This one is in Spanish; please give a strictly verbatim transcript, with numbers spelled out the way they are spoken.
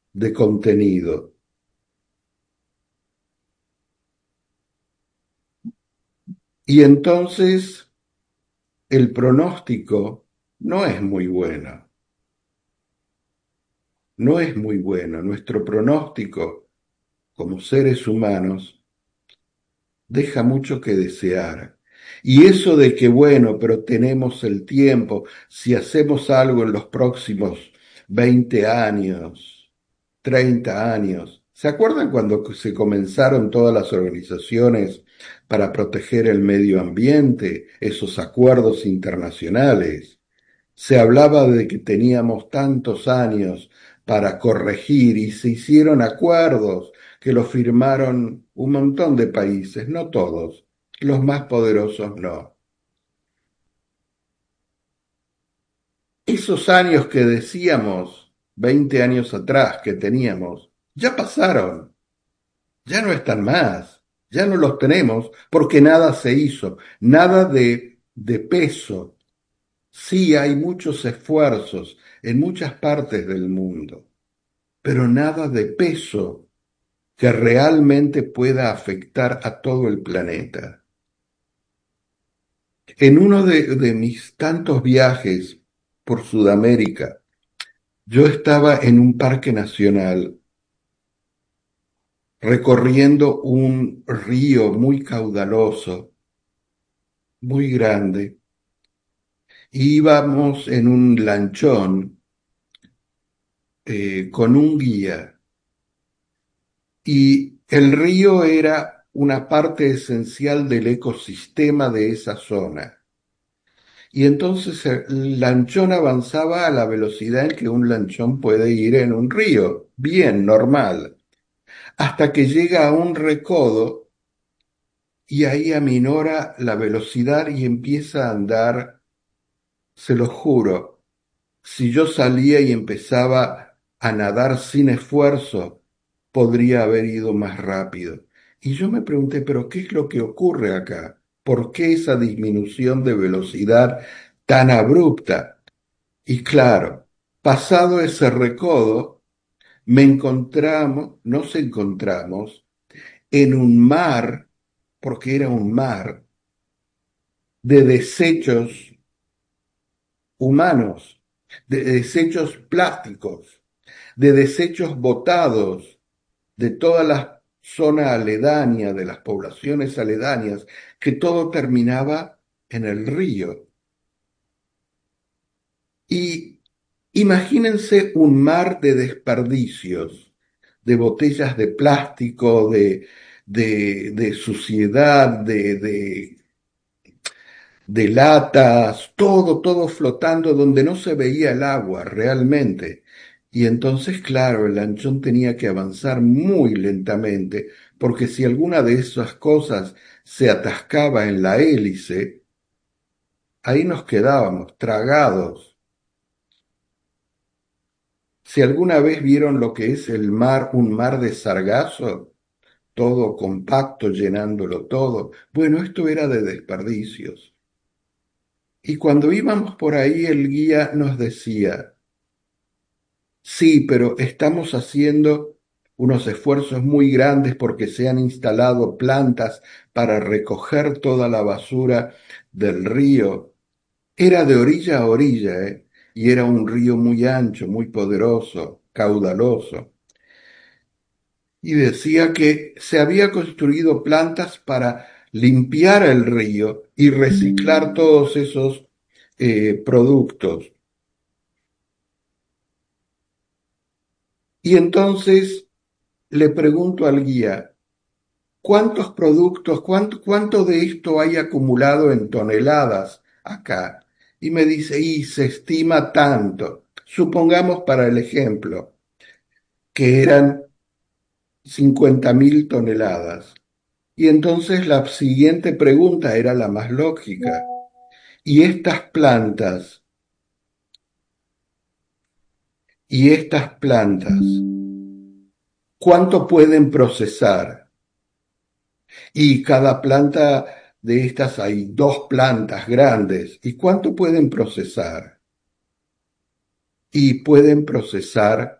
de contenido. Y entonces el pronóstico no es muy bueno, no es muy bueno. Nuestro pronóstico como seres humanos deja mucho que desear. Y eso de que, bueno, pero tenemos el tiempo, si hacemos algo en los próximos veinte años, treinta años, ¿se acuerdan cuando se comenzaron todas las organizaciones para proteger el medio ambiente, esos acuerdos internacionales? Se hablaba de que teníamos tantos años para corregir y se hicieron acuerdos que los firmaron un montón de países, no todos, los más poderosos no. Esos años que decíamos, veinte años atrás que teníamos, ya pasaron, ya no están más, ya no los tenemos porque nada se hizo, nada de, de peso. Sí hay muchos esfuerzos en muchas partes del mundo, pero nada de peso que realmente pueda afectar a todo el planeta. En uno de, de mis tantos viajes por Sudamérica, yo estaba en un parque nacional recorriendo un río muy caudaloso, muy grande, y íbamos en un lanchón eh, con un guía, y el río era una parte esencial del ecosistema de esa zona. Y entonces el lanchón avanzaba a la velocidad en que un lanchón puede ir en un río, bien, normal, hasta que llega a un recodo y ahí aminora la velocidad y empieza a andar, se lo juro, si yo salía y empezaba a nadar sin esfuerzo, podría haber ido más rápido. Y yo me pregunté, pero ¿qué es lo que ocurre acá? ¿Por qué esa disminución de velocidad tan abrupta? Y claro, pasado ese recodo, me encontramos, nos encontramos en un mar, porque era un mar, de desechos humanos, de desechos plásticos, de desechos botados de toda la zona aledaña, de las poblaciones aledañas, que todo terminaba en el río. Y imagínense un mar de desperdicios, de botellas de plástico, de, de, de suciedad, de, de, de latas, todo, todo flotando donde no se veía el agua realmente. Y entonces, claro, el lanchón tenía que avanzar muy lentamente, porque si alguna de esas cosas se atascaba en la hélice, ahí nos quedábamos tragados. Si alguna vez vieron lo que es el mar, un mar de sargazo, todo compacto, llenándolo todo, bueno, esto era de desperdicios. Y cuando íbamos por ahí, el guía nos decía, sí, pero estamos haciendo unos esfuerzos muy grandes porque se han instalado plantas para recoger toda la basura del río. Era de orilla a orilla, ¿eh? Y era un río muy ancho, muy poderoso, caudaloso. Y decía que se había construido plantas para limpiar el río y reciclar todos esos eh, productos. Y entonces le pregunto al guía, ¿cuántos productos, cuánto, cuánto de esto hay acumulado en toneladas acá? Y me dice, y se estima tanto. Supongamos para el ejemplo que eran cincuenta mil toneladas. Y entonces la siguiente pregunta era la más lógica. ¿Y estas plantas, y estas plantas, cuánto pueden procesar? Y cada planta de estas hay dos plantas grandes. ¿Y cuánto pueden procesar? Y pueden procesar